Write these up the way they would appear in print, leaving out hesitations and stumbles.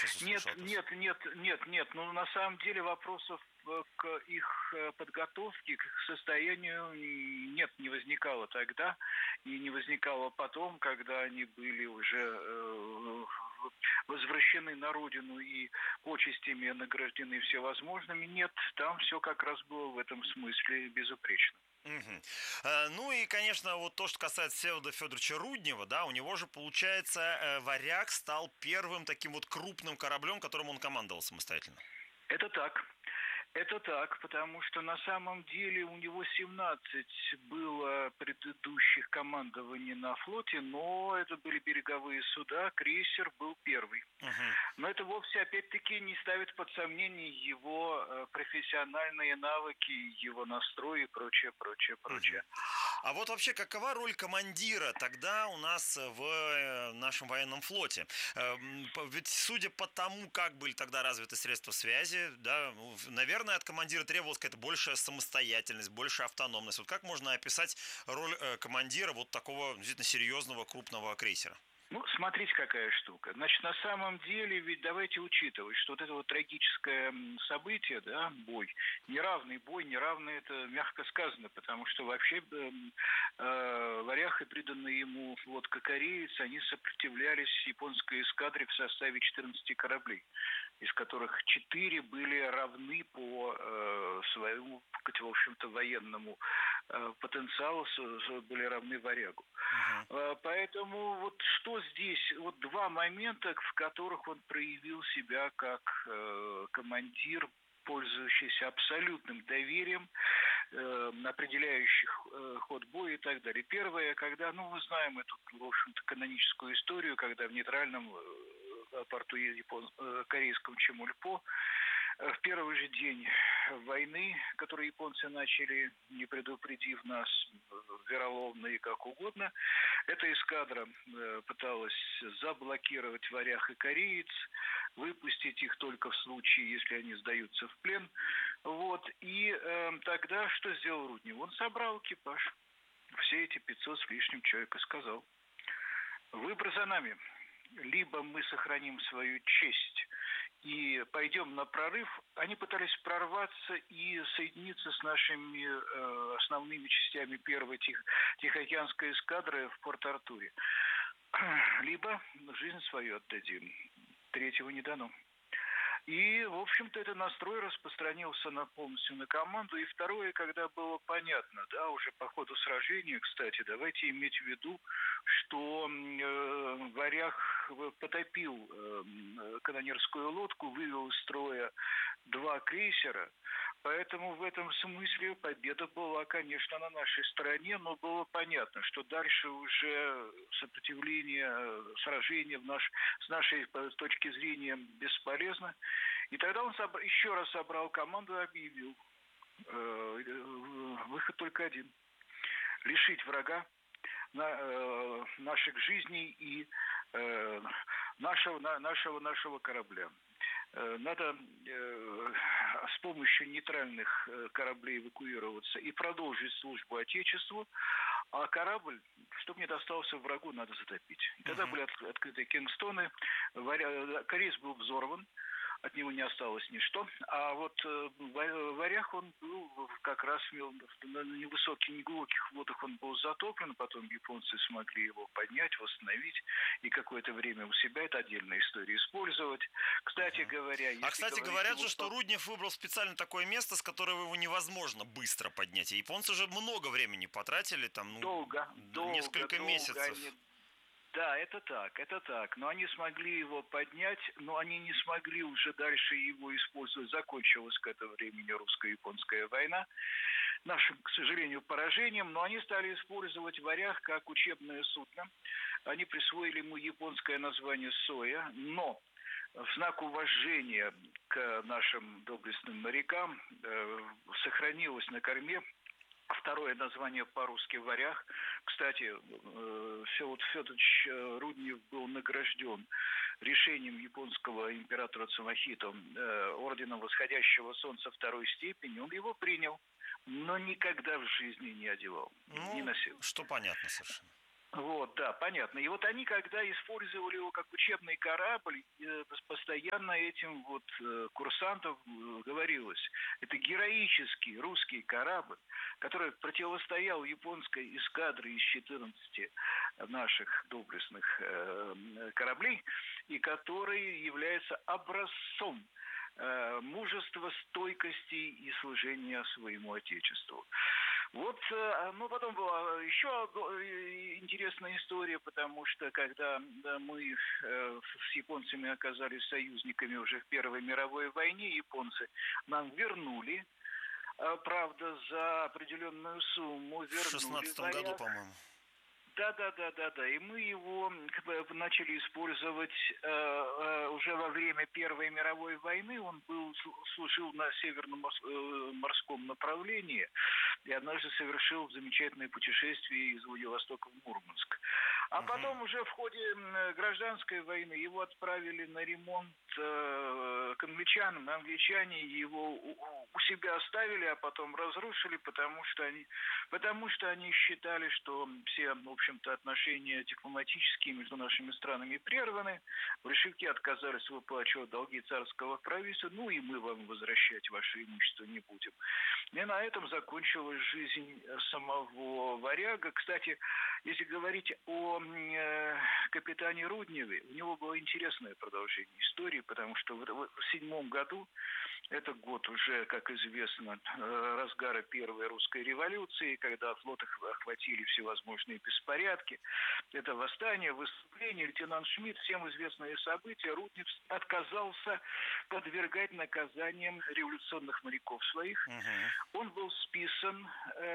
сейчас Нет, услышал от вас. нет, нет, нет, нет. Ну, на самом деле вопросов к их подготовке, к их состоянию нет, не возникало тогда и не возникало потом, когда они были уже возвращены на родину и почестями награждены всевозможными. Нет, там все как раз было в этом смысле безупречно. Мгм. Ну и, конечно, вот то, что касается Всеволода Федоровича Руднева, да, у него же, получается, «Варяг» стал первым таким вот крупным кораблем, которым он командовал самостоятельно. Это так. Это так, потому что на самом деле у него 17 было предыдущих командований на флоте, но это были береговые суда, крейсер был первый. Мгм. Но это вовсе, опять-таки, не ставит под сомнение его профессиональные навыки, его настрой и прочее, прочее, Мгм. прочее. А вот вообще какова роль командира тогда у нас в нашем военном флоте? Ведь судя по тому, как были тогда развиты средства связи, да, ну, наверное, от командира требовалась какая-то большая самостоятельность, большая автономность. Вот как можно описать роль командира вот такого действительно серьезного крупного крейсера? Ну, смотрите, какая штука. Значит, на самом деле, ведь давайте учитывать, что вот это вот трагическое событие, да, бой, неравный, это мягко сказано, потому что вообще варяг и приданный ему флот кокореец, они сопротивлялись японской эскадре в составе 14 кораблей, из которых 4 были равны по своему, в общем-то, военному потенциалу, были равны варягу. Мгм. Поэтому вот что здесь, вот два момента, в которых он проявил себя как командир, пользующийся абсолютным доверием, определяющих ход боя и так далее. Первое, когда, ну, мы знаем эту, в общем-то, каноническую историю, когда в нейтральном порту корейском Чемульпо в первый же день войны, которую японцы начали, не предупредив нас, вероломно и как угодно, эта эскадра пыталась заблокировать варяг и кореец, выпустить их только в случае, если они сдаются в плен. Вот. И тогда что сделал Руднев? Он собрал экипаж, все эти 500 с лишним человек, и сказал: выбор за нами. Либо мы сохраним свою честь и пойдем на прорыв. Они пытались прорваться и соединиться с нашими основными частями первой Тихоокеанской эскадры в Порт-Артуре. Либо жизнь свою отдадим. Третьего не дано. И, в общем-то, этот настрой распространился полностью на команду. И второе, когда было понятно, да, уже по ходу сражения, кстати, давайте иметь в виду, что варяг потопил канонерскую лодку, вывел из строя 2 крейсера. Поэтому в этом смысле победа была, конечно, на нашей стороне, но было понятно, что дальше уже сопротивление, сражение с нашей точки зрения бесполезно. И тогда он еще раз собрал команду и объявил: выход только один. Лишить врага наших жизней и нашего корабля. Надо с помощью нейтральных кораблей эвакуироваться и продолжить службу Отечеству, а корабль, чтобы не достался врагу, надо затопить. И тогда были открыты Кингстоны, корейец был взорван, от него не осталось ничто. А вот варяг, он был как раз на невысоких, неглубоких водах он был затоплен, потом японцы смогли его поднять, восстановить и какое-то время у себя, это отдельная история, использовать. Кстати говоря, А, если кстати, говорить говорят его... же, что Руднев выбрал специально такое место, с которого его невозможно быстро поднять. И японцы же много времени потратили, там, несколько Долго месяцев. они... Да, это так, это так. Но они смогли его поднять, но они не смогли уже дальше его использовать. Закончилась к этому времени русско-японская война, нашим, к сожалению, поражением. Но они стали использовать варяг как учебное судно. Они присвоили ему японское название «Соя», но в знак уважения к нашим доблестным морякам сохранилось на корме второе название по-русски «Варяг». Кстати, Всеволод Федорович Руднев был награжден решением японского императора Цумахито орденом восходящего солнца второй степени. Он его принял, но никогда в жизни не одевал, не Ну, носил. что понятно совершенно. Вот, да, понятно. И вот они, когда использовали его как учебный корабль, постоянно этим вот курсантам говорилось, это героический русский корабль, который противостоял японской эскадре из 14 наших доблестных кораблей, и который является образцом мужества, стойкости и служения своему Отечеству. Вот, ну, потом была еще интересная история, потому что когда мы с японцами оказались союзниками уже в Первой мировой войне, японцы нам вернули, правда, за определенную сумму вернули В 16-м году, по-моему. Да. И мы его начали использовать уже во время Первой мировой войны. Он служил на северном морском направлении и однажды совершил замечательное путешествие из Владивостока в Мурманск. А потом уже в ходе гражданской войны его отправили на ремонт к англичанам. Англичане его у себя оставили, а потом разрушили, потому что они считали, что все, в общем-то, отношения дипломатические между нашими странами прерваны. Большевики отказались выплачивать долги царского правительства, ну и мы вам возвращать ваше имущество не будем. И на этом закончилась жизнь самого Варяга. Кстати, если говорить о капитане Рудневе, у него было интересное продолжение истории, потому что в 1907 году, это год уже, как известно, разгара Первой русской революции, когда флот охватили всевозможные беспорядки. Это восстание, выступление, лейтенант Шмидт, всем известные события. Руднев отказался подвергать наказаниям революционных моряков своих. Он был списан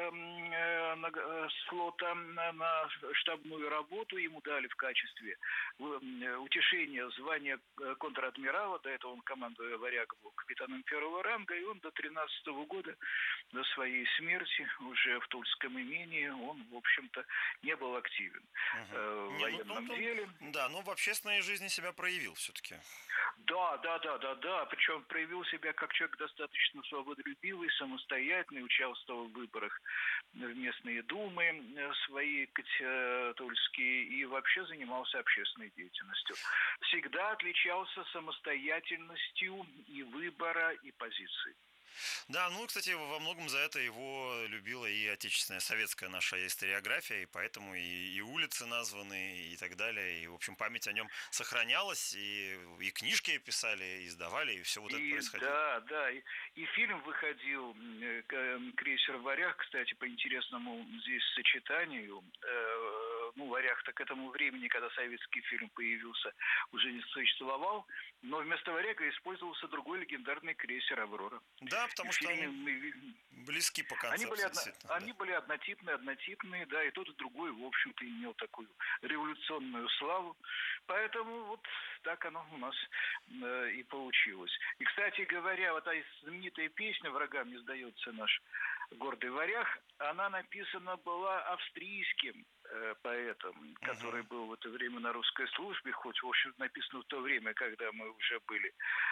с флота на штабную работу. Ему дали в качестве утешения звание контр-адмирала. До этого он, командуя Варягом, был капитаном первого ранга. И он до 13 года, до своей смерти, уже в Тульском имении, он, в общем-то, не был активен в военном деле. Да, но в общественной жизни себя проявил все-таки. Да. Причем проявил себя как человек достаточно свободолюбивый, самостоятельный, участвовал в выборах в местные думы свои тульские и вообще занимался общественной деятельностью. Всегда отличался самостоятельностью и выбора, и позиции. Да, ну, кстати, во многом за это его любила и отечественная советская наша историография, и поэтому и улицы названы, и так далее, и, в общем, память о нем сохранялась, и книжки писали, и издавали, и все вот это происходило. Да, и фильм выходил, «Крейсер Варяг», кстати, по интересному здесь сочетанию. Варяг-то к этому времени, когда советский фильм появился, уже не существовал, но вместо Варяга использовался другой легендарный крейсер «Аврора». Да, потому что они близки по концепции. Они были однотипные, да, и тот, и другой, в общем-то, имел такую революционную славу. Поэтому вот так оно у нас и получилось. И, кстати говоря, вот эта знаменитая песня «Врагам не сдается наш гордый варяг», она написана была австрийским поэтом, который был в это время на русской службе, хоть, в общем, написано в то время, когда мы уже были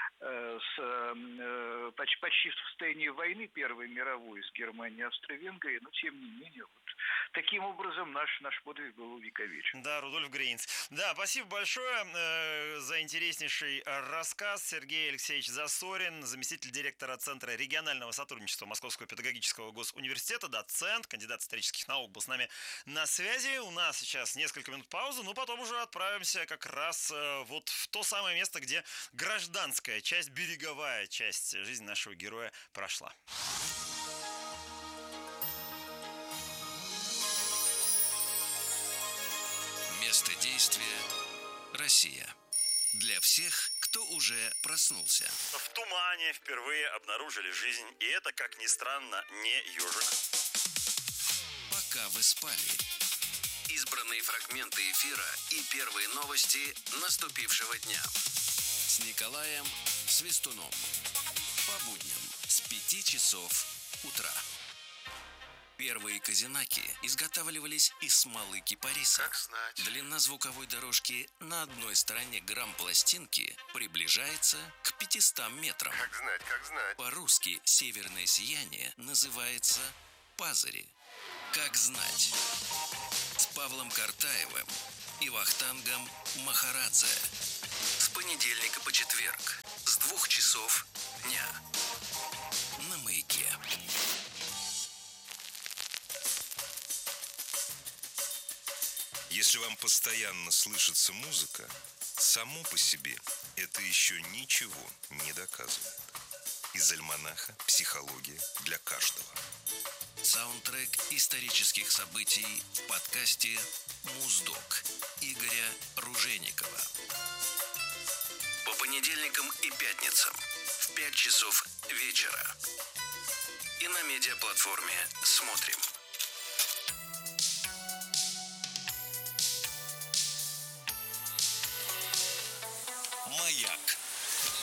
почти в состоянии войны Первой мировой с Германией и Австро-Венгрией, но, тем не менее, вот таким образом наш подвиг был увековечен. Да, Рудольф Грейнц. Да, спасибо большое за интереснейший рассказ. Сергей Алексеевич Засорин, заместитель директора Центра регионального сотрудничества Московского педагогического госуниверситета, доцент, кандидат исторических наук, был с нами на связи. У нас сейчас несколько минут паузы, но потом уже отправимся как раз вот в то самое место, где гражданская часть, береговая часть жизни нашего героя прошла. Место действия – Россия. Для всех, кто уже проснулся. В тумане впервые обнаружили жизнь, и это, как ни странно, не ежик. Пока вы спали. Избранные фрагменты эфира и первые новости наступившего дня. С Николаем Свистуном. По будням с 5 часов утра. Первые казинаки изготавливались из смолы кипариса. Как знать. Длина звуковой дорожки на одной стороне грамм-пластинки приближается к 500 метрам. Как знать. По-русски северное сияние называется пазари. Как знать. С Павлом Картаевым и Вахтангом Махарадзе. С понедельника по четверг. С 2 часов дня. На Маяке. Если вам постоянно слышится музыка, само по себе это еще ничего не доказывает. Из альманаха «Психология для каждого». Саундтрек исторических событий в подкасте «Муздок» Игоря Ружейникова. По понедельникам и пятницам в 5 часов вечера. И на медиаплатформе «Смотрим».